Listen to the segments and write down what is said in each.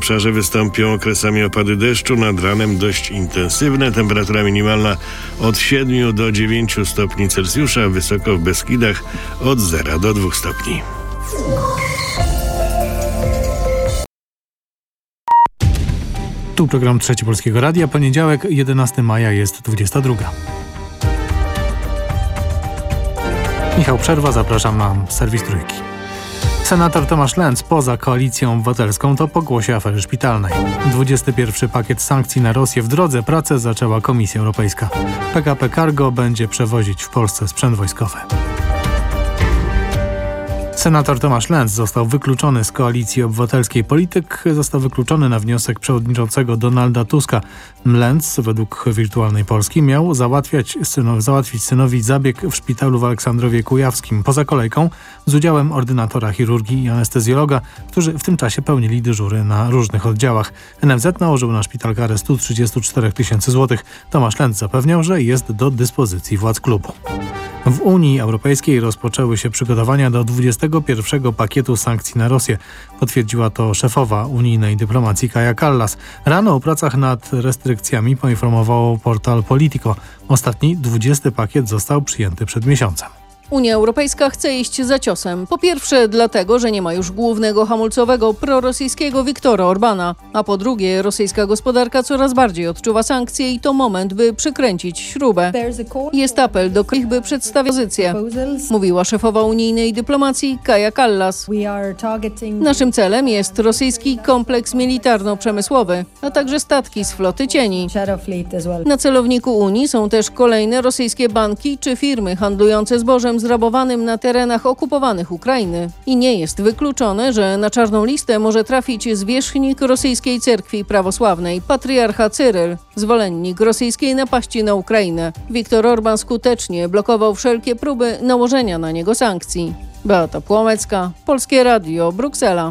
obszarze wystąpią okresami opady deszczu, nad ranem dość intensywne. Temperatura minimalna od 7 do 9 stopni Celsjusza, wysoko w Beskidach od 0 do 2 stopni. Tu program Trzeci Polskiego Radia. Poniedziałek, 11 maja jest 22. Michał Przerwa, zapraszam na serwis Trójki. Senator Tomasz Lenz poza Koalicją Obywatelską to pokłosie afery szpitalnej. 21. pakiet sankcji na Rosję w drodze. Pracę zaczęła Komisja Europejska. PKP Cargo będzie przewozić w Polsce sprzęt wojskowy. Senator Tomasz Lenz został wykluczony z Koalicji Obywatelskiej. Polityk został wykluczony na wniosek przewodniczącego Donalda Tuska. Lenz, według Wirtualnej Polski, miał załatwić synowi zabieg w szpitalu w Aleksandrowie Kujawskim. Poza kolejką z udziałem ordynatora chirurgii i anestezjologa, którzy w tym czasie pełnili dyżury na różnych oddziałach. NFZ nałożył na szpital karę 134 tysięcy złotych. Tomasz Lenz zapewniał, że jest do dyspozycji władz klubu. W Unii Europejskiej rozpoczęły się przygotowania do 21. pakietu sankcji na Rosję. Potwierdziła to szefowa unijnej dyplomacji Kaja Kallas. Rano o pracach nad restrykcjami poinformował portal Politico. Ostatni 20. pakiet został przyjęty przed miesiącem. Unia Europejska chce iść za ciosem. Po pierwsze dlatego, że nie ma już głównego hamulcowego prorosyjskiego Viktora Orbana, a po drugie rosyjska gospodarka coraz bardziej odczuwa sankcje i to moment, by przykręcić śrubę. Jest apel do krajów, by przedstawić pozycję, mówiła szefowa unijnej dyplomacji Kaja Kallas. Naszym celem jest rosyjski kompleks militarno-przemysłowy, a także statki z floty cieni. Na celowniku Unii są też kolejne rosyjskie banki czy firmy handlujące zbożem zrabowanym na terenach okupowanych Ukrainy. I nie jest wykluczone, że na czarną listę może trafić zwierzchnik rosyjskiej cerkwi prawosławnej, patriarcha Cyryl, zwolennik rosyjskiej napaści na Ukrainę. Viktor Orban skutecznie blokował wszelkie próby nałożenia na niego sankcji. Beata Płomecka, Polskie Radio, Bruksela.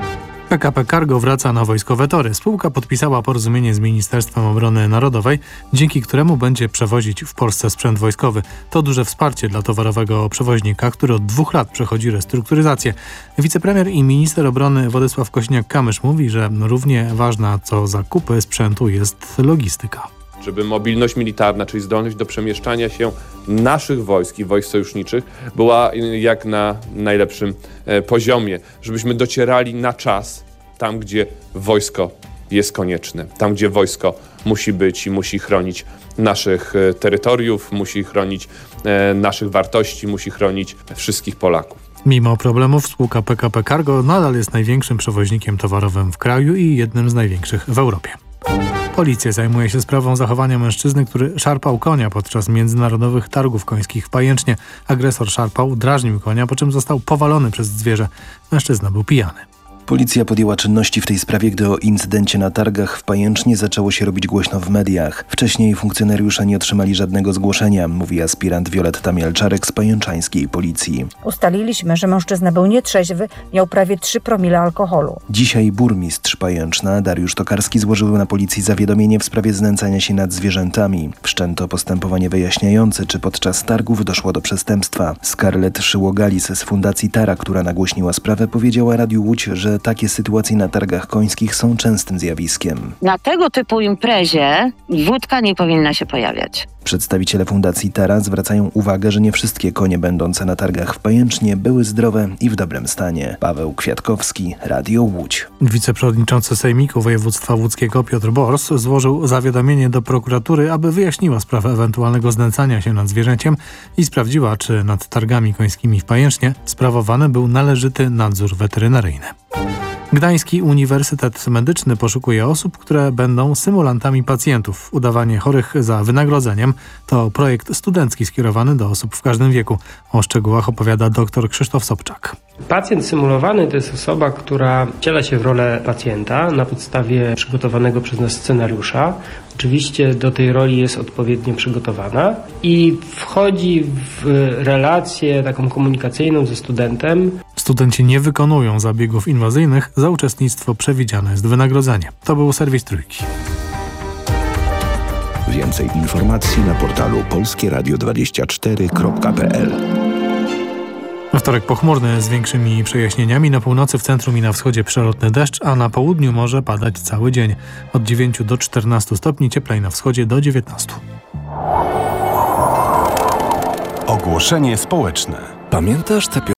PKP Cargo wraca na wojskowe tory. Spółka podpisała porozumienie z Ministerstwem Obrony Narodowej, dzięki któremu będzie przewozić w Polsce sprzęt wojskowy. To duże wsparcie dla towarowego przewoźnika, który od 2 lat przechodzi restrukturyzację. Wicepremier i minister obrony Władysław Kosiniak-Kamysz mówi, że równie ważna co zakupy sprzętu jest logistyka. Żeby mobilność militarna, czyli zdolność do przemieszczania się naszych wojsk i wojsk sojuszniczych była jak na najlepszym poziomie. Żebyśmy docierali na czas tam, gdzie wojsko jest konieczne. Tam, gdzie wojsko musi być i musi chronić naszych terytoriów, musi chronić naszych wartości, musi chronić wszystkich Polaków. Mimo problemów spółka PKP Cargo nadal jest największym przewoźnikiem towarowym w kraju i jednym z największych w Europie. Policja zajmuje się sprawą zachowania mężczyzny, który szarpał konia podczas międzynarodowych targów końskich w Pajęcznie. Agresor szarpał, drażnił konia, po czym został powalony przez zwierzę. Mężczyzna był pijany. Policja podjęła czynności w tej sprawie, gdy o incydencie na targach w Pajęcznie zaczęło się robić głośno w mediach. Wcześniej funkcjonariusze nie otrzymali żadnego zgłoszenia, mówi aspirant Wioletta Mielczarek z pajęczańskiej policji. Ustaliliśmy, że mężczyzna był nietrzeźwy, miał prawie 3 promile alkoholu. Dzisiaj burmistrz Pajęczna Dariusz Tokarski złożył na policji zawiadomienie w sprawie znęcania się nad zwierzętami. Wszczęto postępowanie wyjaśniające, czy podczas targów doszło do przestępstwa. Scarlett Szyłogalis z Fundacji Tara, która nagłośniła sprawę, powiedziała Radiu Łódź, że takie sytuacje na targach końskich są częstym zjawiskiem. Na tego typu imprezie wódka nie powinna się pojawiać. Przedstawiciele Fundacji Tara zwracają uwagę, że nie wszystkie konie będące na targach w Pajęcznie były zdrowe i w dobrym stanie. Paweł Kwiatkowski, Radio Łódź. Wiceprzewodniczący Sejmiku Województwa Łódzkiego Piotr Bors złożył zawiadomienie do prokuratury, aby wyjaśniła sprawę ewentualnego znęcania się nad zwierzęciem i sprawdziła, czy nad targami końskimi w Pajęcznie sprawowany był należyty nadzór weterynaryjny. Gdański Uniwersytet Medyczny poszukuje osób, które będą symulantami pacjentów. Udawanie chorych za wynagrodzeniem to projekt studencki skierowany do osób w każdym wieku. O szczegółach opowiada dr Krzysztof Sobczak. Pacjent symulowany to jest osoba, która wciela się w rolę pacjenta na podstawie przygotowanego przez nas scenariusza. Oczywiście do tej roli jest odpowiednio przygotowana i wchodzi w relację taką komunikacyjną ze studentem. Studenci nie wykonują zabiegów inwazyjnych, za uczestnictwo przewidziane jest wynagrodzenie. To był serwis Trójki. Więcej informacji na portalu polskieradio24.pl. We wtorek pochmurny z większymi przejaśnieniami. Na północy, w centrum i na wschodzie przelotny deszcz, a na południu może padać cały dzień. Od 9 do 14 stopni, cieplej na wschodzie do 19. Ogłoszenie społeczne. Pamiętasz tę